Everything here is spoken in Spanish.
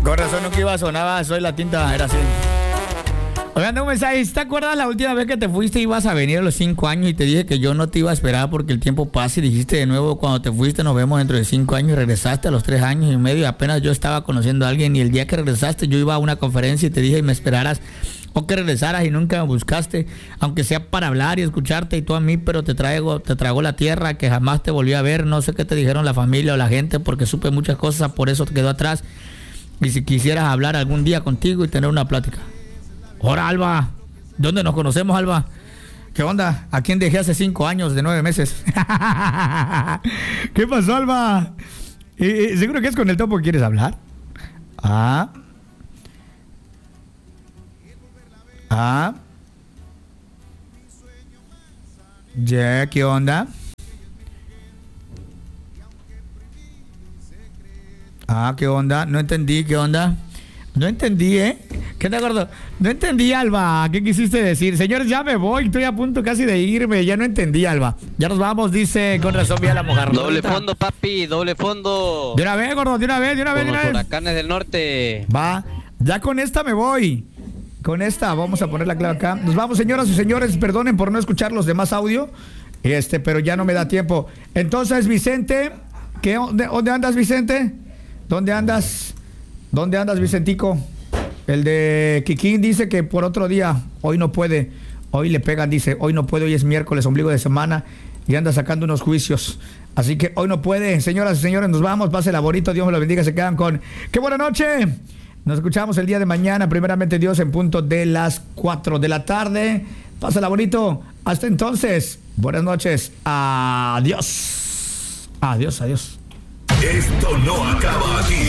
Con razón nunca iba a sonar, soy la tinta, era así. Oigan, un mensaje, ¿te acuerdas la última vez que te fuiste ibas a venir a los 5 años y te dije que yo no te iba a esperar porque el tiempo pasa y dijiste de nuevo cuando te fuiste nos vemos dentro de 5 años y regresaste a los 3 años y medio y apenas yo estaba conociendo a alguien y el día que regresaste yo iba a una conferencia y te dije y me esperaras o que regresaras y nunca me buscaste, aunque sea para hablar y escucharte y tú a mí, pero te tragó la tierra que jamás te volví a ver, no sé qué te dijeron la familia o la gente porque supe muchas cosas, por eso te quedó atrás y si quisieras hablar algún día contigo y tener una plática. Ahora, Alba, ¿dónde nos conocemos, Alba? ¿Qué onda? ¿A quién dejé hace 5 años de 9 meses? ¿Qué pasó, Alba? ¿Seguro que es con el topo que quieres hablar? Ya, ¿qué onda? ¿Qué onda? No entendí, ¿qué onda? No entendí, ¿Qué te acuerdo? No entendí, Alba. ¿Qué quisiste decir? Señores, ya me voy. Estoy a punto casi de irme. Ya no entendí, Alba. Ya nos vamos, dice con razón vía la mujer. Doble fondo, papi, doble fondo. De una vez, gordo, de una vez. Con los huracanes del norte. Va, ya con esta me voy. Con esta, vamos a poner la clave acá. Nos vamos, señoras y señores. Perdonen por no escuchar los demás audio. Pero ya no me da tiempo. Entonces, Vicente, ¿dónde andas, Vicente? ¿Dónde andas, Vicentico? El de Kikín dice que por otro día, hoy no puede, hoy le pegan, dice, hoy no puede, hoy es miércoles, ombligo de semana, y anda sacando unos juicios. Así que hoy no puede, señoras y señores, nos vamos, pásela bonito, Dios me lo bendiga, se quedan con ¡qué buena noche! Nos escuchamos el día de mañana, primeramente Dios, en punto de las 4 de la tarde. Pásela bonito, hasta entonces, buenas noches, adiós. Adiós. Esto no acaba aquí.